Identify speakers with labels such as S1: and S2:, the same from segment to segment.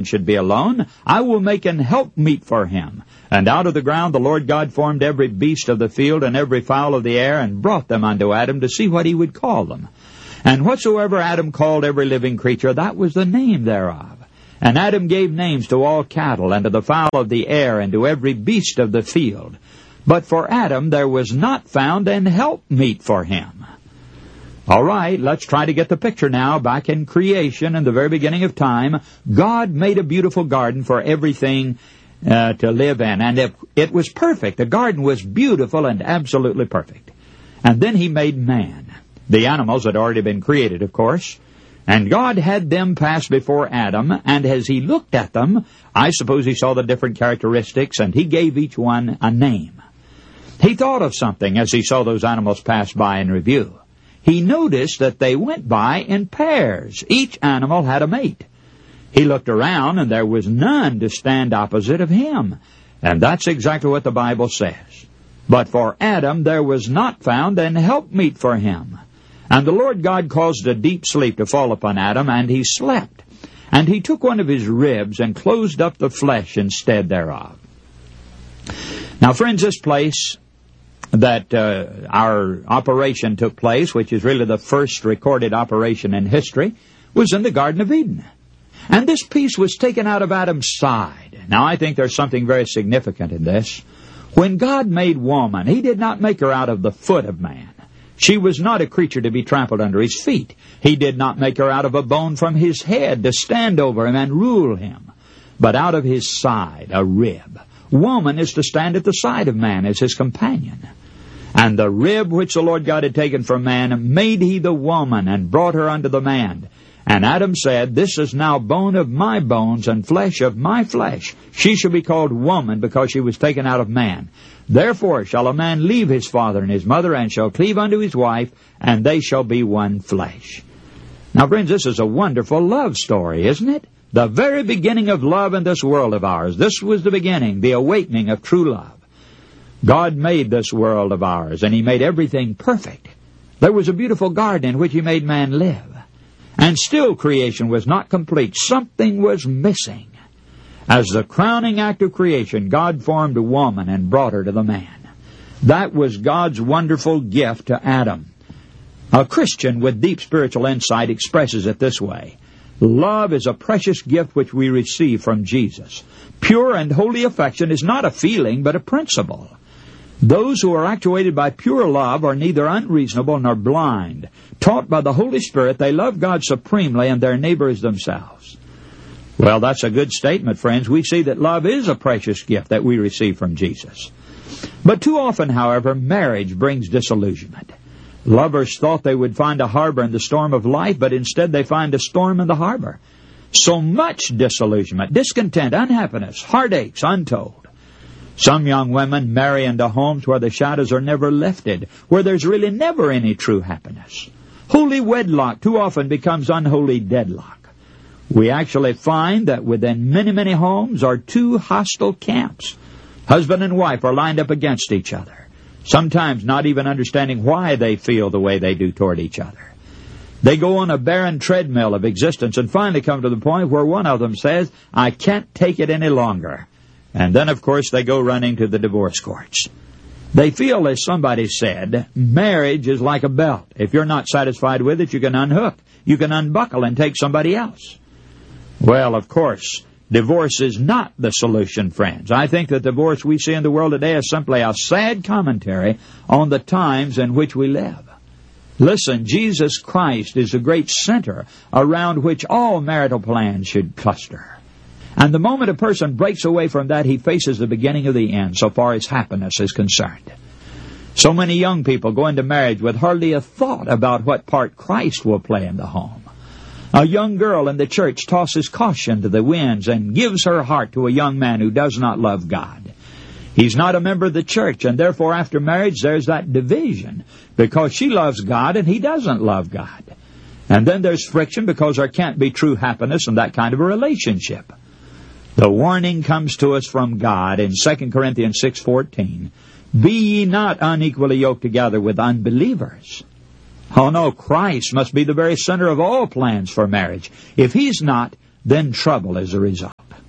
S1: should be alone, I will make an helpmeet for him. And out of the ground the Lord God formed every beast of the field and every fowl of the air, and brought them unto Adam to see what he would call them. And whatsoever Adam called every living creature, that was the name thereof. And Adam gave names to all cattle, and to the fowl of the air, and to every beast of the field. But for Adam there was not found an helpmeet for him. All right, let's try to get the picture now. Back in creation, in the very beginning of time, God made a beautiful garden for everything to live in. And it was perfect. The garden was beautiful and absolutely perfect. And then he made man. The animals had already been created, of course. And God had them pass before Adam, and as he looked at them, I suppose he saw the different characteristics, and he gave each one a name. He thought of something as he saw those animals pass by in review. He noticed that they went by in pairs. Each animal had a mate. He looked around, and there was none to stand opposite of him. And that's exactly what the Bible says. But for Adam there was not found an helpmeet for him. And the Lord God caused a deep sleep to fall upon Adam, and he slept. And he took one of his ribs and closed up the flesh instead thereof. Now, friends, this place that our operation took place, which is really the first recorded operation in history, was in the Garden of Eden. And this piece was taken out of Adam's side. Now, I think there's something very significant in this. When God made woman, he did not make her out of the foot of man. She was not a creature to be trampled under his feet. He did not make her out of a bone from his head to stand over him and rule him, but out of his side, a rib. Woman is to stand at the side of man as his companion. And the rib which the Lord God had taken from man made he the woman, and brought her unto the man. And Adam said, This is now bone of my bones, and flesh of my flesh. She shall be called woman, because she was taken out of man. Therefore shall a man leave his father and his mother, and shall cleave unto his wife, and they shall be one flesh. Now, friends, this is a wonderful love story, isn't it? The very beginning of love in this world of ours. This was the beginning, the awakening of true love. God made this world of ours, and he made everything perfect. There was a beautiful garden in which he made man live. And still creation was not complete. Something was missing. As the crowning act of creation, God formed a woman and brought her to the man. That was God's wonderful gift to Adam. A Christian with deep spiritual insight expresses it this way. Love is a precious gift which we receive from Jesus. Pure and holy affection is not a feeling, but a principle. Those who are actuated by pure love are neither unreasonable nor blind. Taught by the Holy Spirit, they love God supremely and their neighbor as themselves. Well, that's a good statement, friends. We see that love is a precious gift that we receive from Jesus. But too often, however, marriage brings disillusionment. Lovers thought they would find a harbor in the storm of life, but instead they find a storm in the harbor. So much disillusionment, discontent, unhappiness, heartaches untold. Some young women marry into homes where the shadows are never lifted, where there's really never any true happiness. Holy wedlock too often becomes unholy deadlock. We actually find that within many, many homes are two hostile camps. Husband and wife are lined up against each other, sometimes not even understanding why they feel the way they do toward each other. They go on a barren treadmill of existence and finally come to the point where one of them says, I can't take it any longer. And then, of course, they go running to the divorce courts. They feel, as somebody said, marriage is like a belt. If you're not satisfied with it, you can unhook. You can unbuckle and take somebody else. Well, of course, divorce is not the solution, friends. I think the divorce we see in the world today is simply a sad commentary on the times in which we live. Listen, Jesus Christ is the great center around which all marital plans should cluster. And the moment a person breaks away from that, he faces the beginning of the end, so far as happiness is concerned. So many young people go into marriage with hardly a thought about what part Christ will play in the home. A young girl in the church tosses caution to the winds and gives her heart to a young man who does not love God. He's not a member of the church, and therefore after marriage there's that division, because she loves God and he doesn't love God. And then there's friction because there can't be true happiness in that kind of a relationship. The warning comes to us from God in 2 Corinthians 6:14. Be ye not unequally yoked together with unbelievers. Oh no, Christ must be the very center of all plans for marriage. If he's not, then trouble is the result.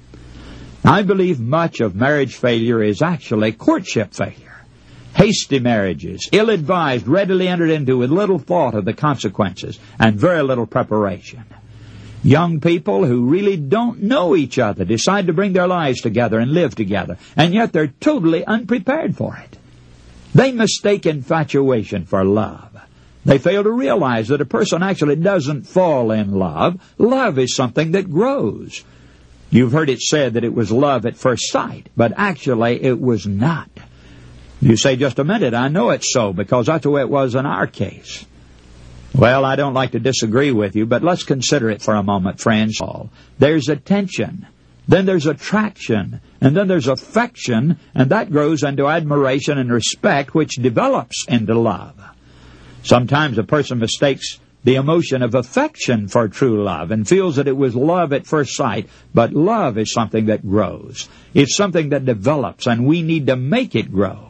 S1: I believe much of marriage failure is actually courtship failure. Hasty marriages, ill-advised, readily entered into with little thought of the consequences and very little preparation. Young people who really don't know each other decide to bring their lives together and live together, and yet they're totally unprepared for it. They mistake infatuation for love. They fail to realize that a person actually doesn't fall in love. Love is something that grows. You've heard it said that it was love at first sight, but actually it was not. You say, just a minute, I know it's so, because that's the way it was in our case. Well, I don't like to disagree with you, but let's consider it for a moment, friends. There's attention, then there's attraction, and then there's affection, and that grows into admiration and respect, which develops into love. Sometimes a person mistakes the emotion of affection for true love and feels that it was love at first sight, but love is something that grows. It's something that develops, and we need to make it grow.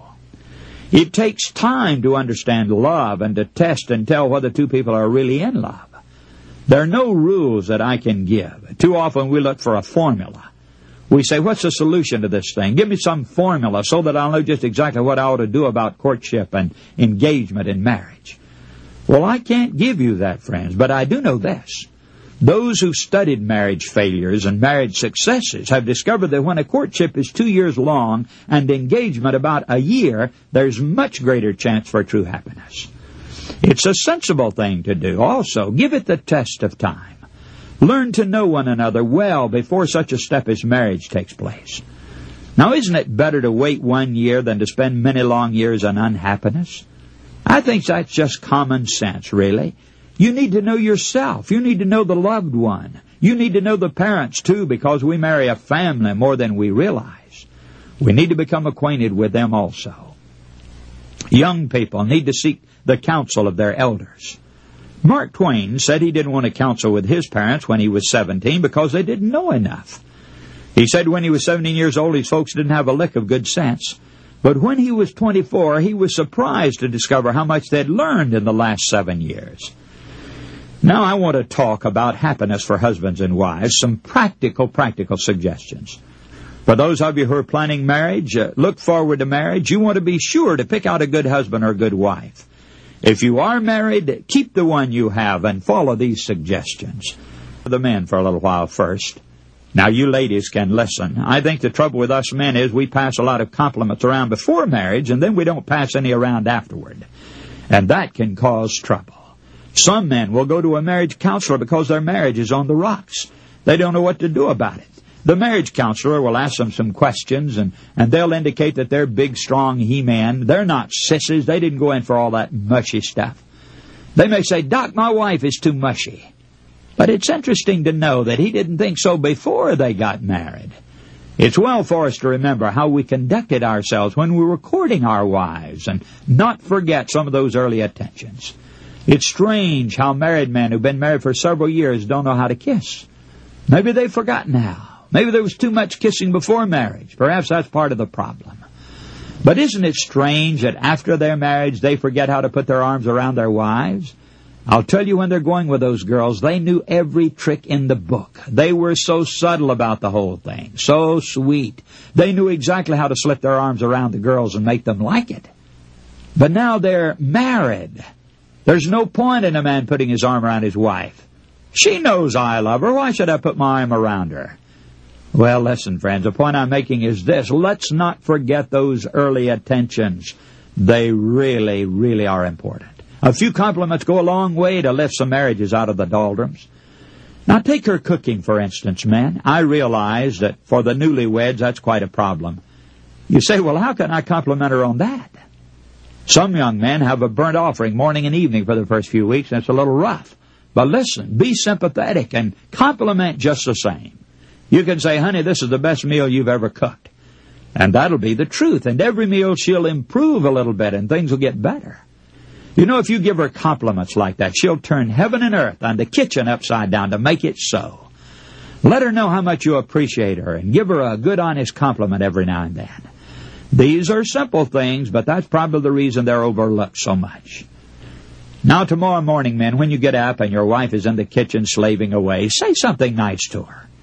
S1: It takes time to understand love and to test and tell whether two people are really in love. There are no rules that I can give. Too often we look for a formula. We say, what's the solution to this thing? Give me some formula so that I'll know just exactly what I ought to do about courtship and engagement and marriage. Well, I can't give you that, friends, but I do know this. Those who studied marriage failures and marriage successes have discovered that when a courtship is 2 years long and engagement about a year, there's much greater chance for true happiness. It's a sensible thing to do. Also, give it the test of time. Learn to know one another well before such a step as marriage takes place. Now, isn't it better to wait 1 year than to spend many long years in unhappiness? I think that's just common sense, really. You need to know yourself. You need to know the loved one. You need to know the parents, too, because we marry a family more than we realize. We need to become acquainted with them also. Young people need to seek the counsel of their elders. Mark Twain said he didn't want to counsel with his parents when he was 17 because they didn't know enough. He said when he was 17 years old, his folks didn't have a lick of good sense. But when he was 24, he was surprised to discover how much they'd learned in the last 7 years. Now I want to talk about happiness for husbands and wives, some practical suggestions. For those of you who are planning marriage, look forward to marriage, you want to be sure to pick out a good husband or a good wife. If you are married, keep the one you have and follow these suggestions. The men for a little while first. Now you ladies can listen. I think the trouble with us men is we pass a lot of compliments around before marriage and then we don't pass any around afterward. And that can cause trouble. Some men will go to a marriage counselor because their marriage is on the rocks. They don't know what to do about it. The marriage counselor will ask them some questions, and they'll indicate that they're big, strong he-men. They're not sissies. They didn't go in for all that mushy stuff. They may say, Doc, my wife is too mushy. But it's interesting to know that he didn't think so before they got married. It's well for us to remember how we conducted ourselves when we were courting our wives and not forget some of those early attentions. It's strange how married men who've been married for several years don't know how to kiss. Maybe they've forgotten how. Maybe there was too much kissing before marriage. Perhaps that's part of the problem. But isn't it strange that after their marriage they forget how to put their arms around their wives? I'll tell you, when they're going with those girls, they knew every trick in the book. They were so subtle about the whole thing, so sweet. They knew exactly how to slip their arms around the girls and make them like it. But now they're married. There's no point in a man putting his arm around his wife. She knows I love her. Why should I put my arm around her? Well, listen, friends, the point I'm making is this. Let's not forget those early attentions. They really, really are important. A few compliments go a long way to lift some marriages out of the doldrums. Now, take her cooking, for instance, men. I realize that for the newlyweds, that's quite a problem. You say, well, how can I compliment her on that? Some young men have a burnt offering morning and evening for the first few weeks, and it's a little rough. But listen, be sympathetic and compliment just the same. You can say, honey, this is the best meal you've ever cooked. And that'll be the truth. And every meal she'll improve a little bit and things will get better. You know, if you give her compliments like that, she'll turn heaven and earth and the kitchen upside down to make it so. Let her know how much you appreciate her and give her a good, honest compliment every now and then. These are simple things, but that's probably the reason they're overlooked so much. Now, tomorrow morning, men, when you get up and your wife is in the kitchen slaving away, say something nice to her.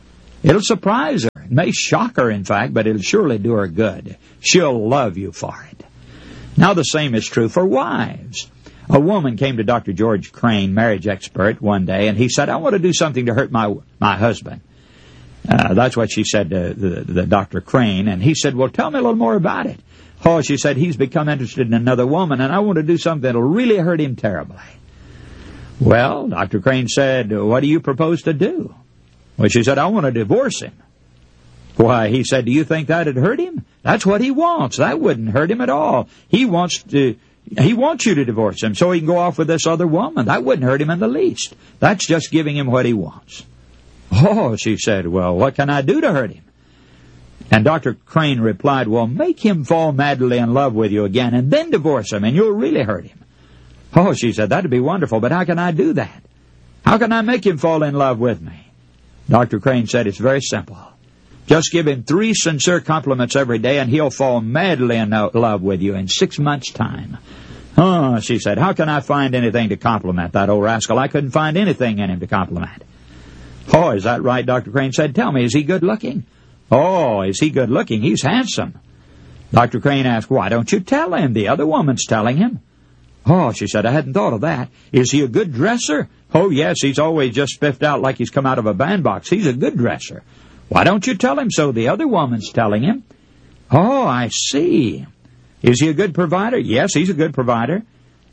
S1: It'll surprise her. It may shock her, in fact, but it'll surely do her good. She'll love you for it. Now the same is true for wives. A woman came to Dr. George Crane, marriage expert, one day, and he said, I want to do something to hurt my husband. That's what she said to the Dr. Crane, and he said, well, tell me a little more about it. Oh, she said, he's become interested in another woman, and I want to do something that'll really hurt him terribly. Well, Dr. Crane said, what do you propose to do? Well, she said, I want to divorce him. Why, he said, do you think that'd hurt him? That's what he wants. That wouldn't hurt him at all. He wants you to divorce him so he can go off with this other woman. That wouldn't hurt him in the least. That's just giving him what he wants. Oh, she said, well, what can I do to hurt him? And Dr. Crane replied, well, make him fall madly in love with you again and then divorce him and you'll really hurt him. Oh, she said, that'd be wonderful, but how can I do that? How can I make him fall in love with me? Dr. Crane said, it's very simple. Just give him 3 sincere compliments every day and he'll fall madly in love with you in 6 months' time. Oh, she said, how can I find anything to compliment that old rascal? I couldn't find anything in him to compliment. Oh, is that right? Dr. Crane said, tell me, is he good looking? Oh, is he good looking? He's handsome. Dr. Crane asked, why don't you tell him? The other woman's telling him. Oh, she said, I hadn't thought of that. Is he a good dresser? Oh, yes, he's always just spiffed out like he's come out of a bandbox. He's a good dresser. Why don't you tell him so? The other woman's telling him. Oh, I see. Is he a good provider? Yes, he's a good provider.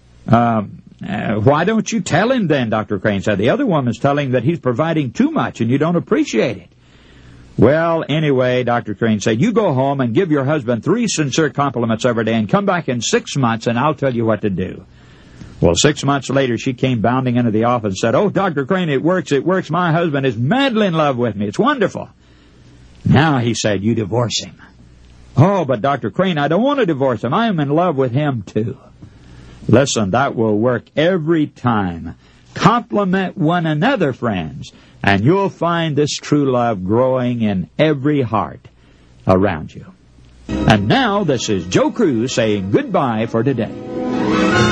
S1: Why don't you tell him then, Dr. Crane said. The other woman's telling him that he's providing too much and you don't appreciate it. Well, anyway, Dr. Crane said, you go home and give your husband 3 sincere compliments every day and come back in 6 months and I'll tell you what to do. Well, 6 months later, she came bounding into the office and said, oh, Dr. Crane, it works. My husband is madly in love with me. It's wonderful. Now, he said, you divorce him. Oh, but Dr. Crane, I don't want to divorce him. I am in love with him, too. Listen, that will work every time. Compliment one another, friends, and you'll find this true love growing in every heart around you. And now, this is Joe Cruz saying goodbye for today.